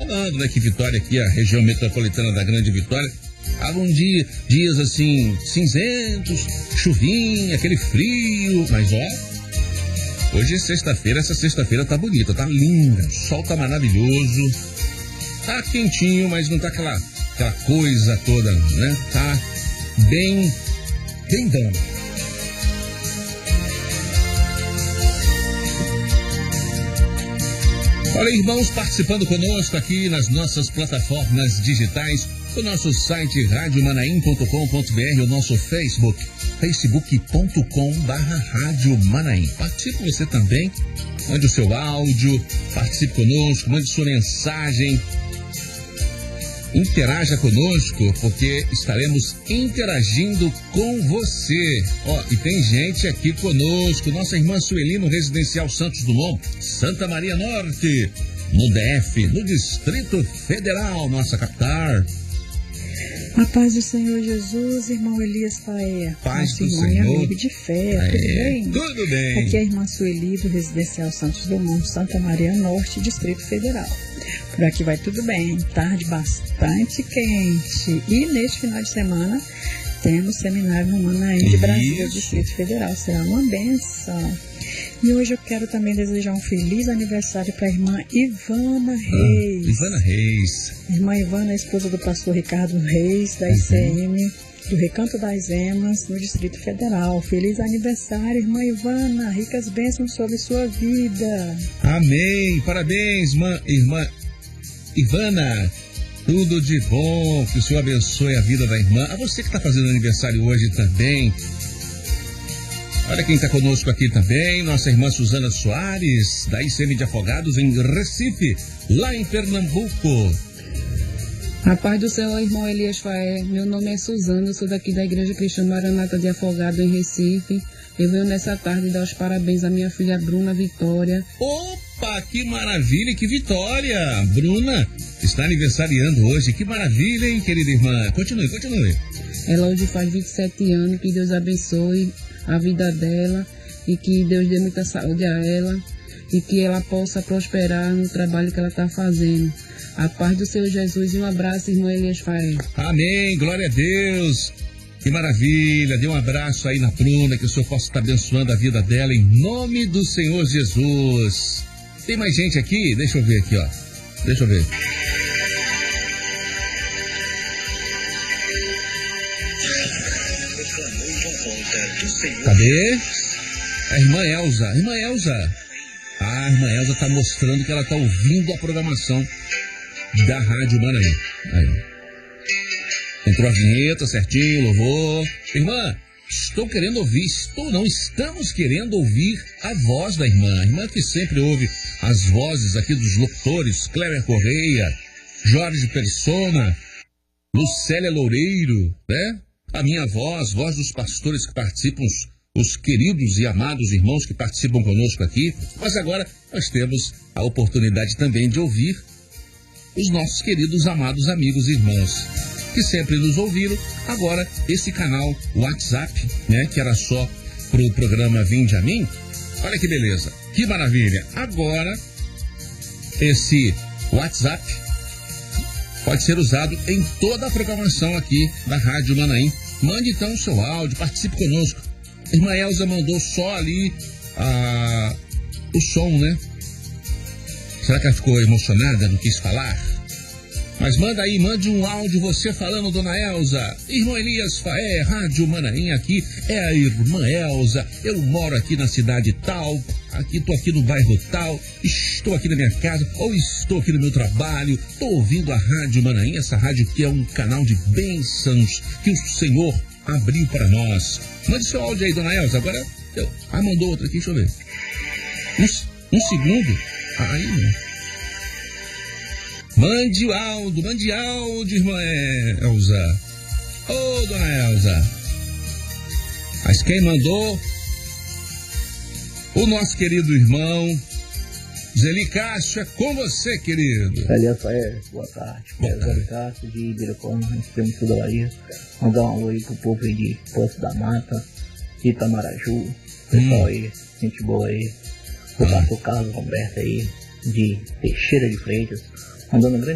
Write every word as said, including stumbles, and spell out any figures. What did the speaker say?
falando, né, que Vitória aqui, a região metropolitana da Grande Vitória, estavam um dia, dias assim, cinzentos, chuvinha, aquele frio, mas ó, hoje é sexta-feira, essa sexta-feira tá bonita, tá linda, o sol tá maravilhoso, tá quentinho, mas não tá aquela, aquela coisa toda, né, tá bem, bem dando. Olha, irmãos, participando conosco aqui nas nossas plataformas digitais, o nosso site rádio manaim ponto com ponto br, o nosso Facebook, facebook ponto com barra rádio manaim. Participe você também, mande o seu áudio, participe conosco, mande sua mensagem, interaja conosco, porque estaremos interagindo com você. Ó, e tem gente aqui conosco, nossa irmã Sueli no Residencial Santos Dumont, Santa Maria Norte, no D F, no Distrito Federal, nossa capital. A paz do Senhor Jesus, irmão Elias Faé. Paz nosso do irmão Senhor. E amigo de fé, É, tudo bem? Tudo bem. Aqui é a irmã Sueli do Residencial Santos Dumont, Santa Maria Norte, Distrito Federal. Por aqui vai tudo bem, tarde bastante quente. E neste final de semana temos seminário no Manaim de Brasília, Distrito Federal. Será uma benção. E hoje eu quero também desejar um feliz aniversário para a irmã Ivana Reis. Ah, Ivana Reis. Irmã Ivana, esposa do pastor Ricardo Reis, da I C M, uhum. do Recanto das Emas, no Distrito Federal. Feliz aniversário, irmã Ivana. Ricas bênçãos sobre sua vida. Amém. Parabéns, irmã, irmã Ivana. Tudo de bom. Que o Senhor abençoe a vida da irmã. A você que está fazendo aniversário hoje também. Olha quem está conosco aqui também, nossa irmã Suzana Soares, da I C M de Afogados, em Recife, lá em Pernambuco. A paz do Senhor, irmão Elias Faé. Meu nome é Suzana, eu sou daqui da Igreja Cristã Maranata de Afogado, em Recife. Eu venho nessa tarde dar os parabéns à minha filha Bruna Vitória. Opa, que maravilha, que vitória! Bruna está aniversariando hoje, que maravilha, hein, querida irmã? Continue, continue. Ela hoje faz vinte e sete anos, que Deus abençoe a vida dela e que Deus dê muita saúde a ela e que ela possa prosperar no trabalho que ela está fazendo. A paz do Senhor Jesus e um abraço, irmão Elias Faé. Amém, glória a Deus. Que maravilha, dê um abraço aí na Bruna, que o Senhor possa estar abençoando a vida dela em nome do Senhor Jesus. Tem mais gente aqui? Deixa eu ver aqui, ó. Deixa eu ver. Cadê? A irmã Elza. Irmã Elza. Ah, a irmã Elza está mostrando que ela está ouvindo a programação da Rádio Manaim. Aí. Entrou a vinheta certinho, louvor. Irmã, estou querendo ouvir, estou não, estamos querendo ouvir a voz da irmã. A irmã que sempre ouve as vozes aqui dos locutores, Cléber Correia, Jorge Persona, Lucélia Loureiro, né? A minha voz, voz dos pastores que participam, os, os queridos e amados irmãos que participam conosco aqui. Mas agora nós temos a oportunidade também de ouvir os nossos queridos, amados amigos e irmãos que sempre nos ouviram. Agora, esse canal WhatsApp, né, que era só pro programa Vinde a Mim, olha que beleza, que maravilha. Agora, esse WhatsApp pode ser usado em toda a programação aqui da Rádio Manaim. Mande então o seu áudio, participe conosco. Irmã Elza mandou só ali a, o som, né? Será que ela ficou emocionada, não quis falar? Mas manda aí, mande um áudio, você falando, dona Elza. Irmão Elias Faé, Rádio Manaim, aqui é a irmã Elza. Eu moro aqui na cidade tal, aqui estou aqui no bairro tal, estou aqui na minha casa, ou estou aqui no meu trabalho, estou ouvindo a Rádio Manaim, essa rádio que é um canal de bênçãos que o Senhor abriu para nós. Mande seu áudio aí, dona Elza. Agora, eu, ah, mandou outro aqui, deixa eu ver. Um, um segundo. Aí, né? Mande o áudio, mande áudio, irmã Elza. Ô, oh, dona Elza. Mas quem mandou? O nosso querido irmão Zeli Castro, é com você, querido. Elias Faé, boa tarde. Boa tarde. Zeli Castro, de Ibiracema, Extremo Sul da Bahia. Mandar um alô aí pro povo aí de Poço da Mata, Itamaraju. Pessoal hum. aí, gente boa aí. O hum. pastor Carlos Roberto aí, de Teixeira de Freitas. Mandando um grande